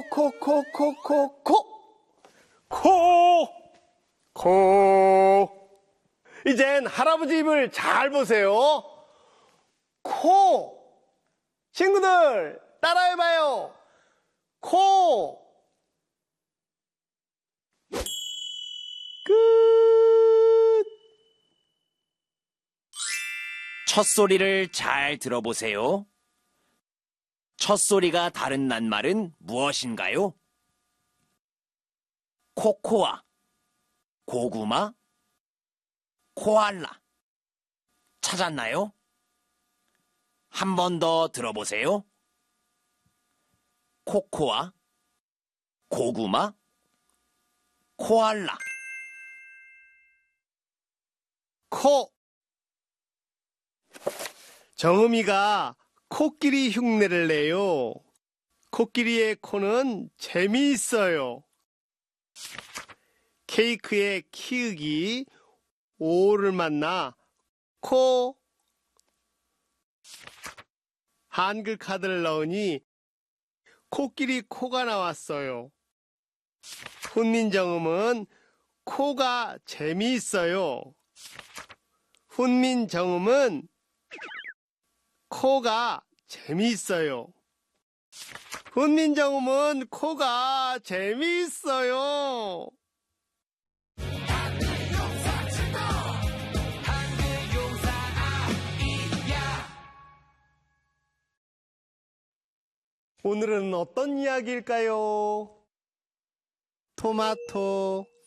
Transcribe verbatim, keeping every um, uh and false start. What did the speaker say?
코, 코, 코, 코, 코. 코. 코. 이젠 할아버지 입을 잘 보세요. 코. 친구들, 따라해봐요. 코. 끝. 첫 소리를 잘 들어보세요. 첫 소리가 다른 낱말은 무엇인가요? 코코아, 고구마, 코알라. 찾았나요? 한 번 더 들어보세요. 코코아, 고구마, 코알라. 코. 정음이가 코끼리 흉내를 내요. 코끼리의 코는 재미있어요. 케이크의 키읔이 오를 만나 코. 한글 카드를 넣으니 코끼리 코가 나왔어요. 훈민정음은 코가 재미있어요. 훈민정음은 코가 재미있어요. 훈민정음은 코가 재미있어요. 오늘은 어떤 이야기일까요? 토마토.